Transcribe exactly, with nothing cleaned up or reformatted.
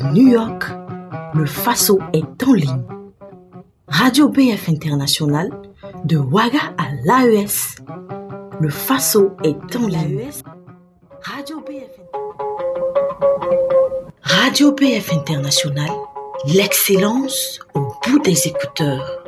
New York, le Faso est en ligne. Radio B F International, de Ouaga à l'A E S, le Faso est en ligne. Radio B F, Radio B F International, l'excellence au bout des écouteurs.